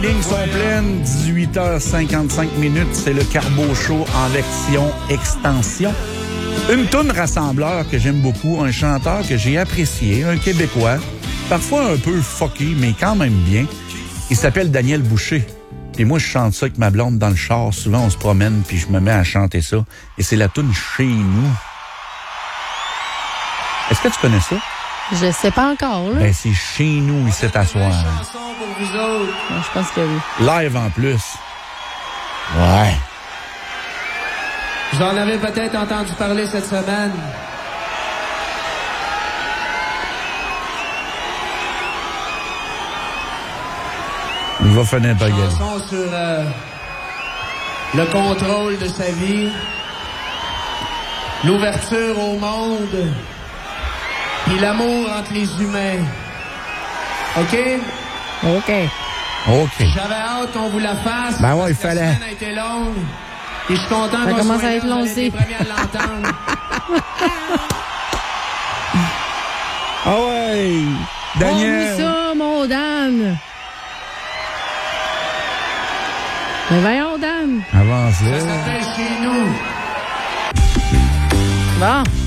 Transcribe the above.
lignes sont pleines, 18h55 minutes, c'est le Carbo Show en version extension. Une toune rassembleur que j'aime beaucoup, un chanteur que j'ai apprécié, un Québécois, parfois un peu fucké, mais quand même bien. Il s'appelle Daniel Boucher. Et moi, je chante ça avec ma blonde dans le char. Souvent, on se promène, puis je me mets à chanter ça. Et c'est la toune Chez nous. Est-ce que tu connais ça? Je sais pas encore, là. Ben, c'est Chez nous, ici, à soir. Je pense que oui. Live en plus. Ouais. Vous en avez peut-être entendu parler cette semaine. Il va finir par y aller. Chanson sur le contrôle de sa vie, l'ouverture au monde, puis l'amour entre les humains. OK? OK. OK. J'avais hâte qu'on vous la fasse. Ben ouais, il parce que fallait. La semaine a été longue. Et je suis content Ça qu'on commence soit à être là, long vous allez aussi. être les premiers à l'entendre. Ah ouais! Daniel! Montre-nous ça, mon Dan! Mais voyons, Dan! Avance Ça là. s'appelle Chez nous. Bon.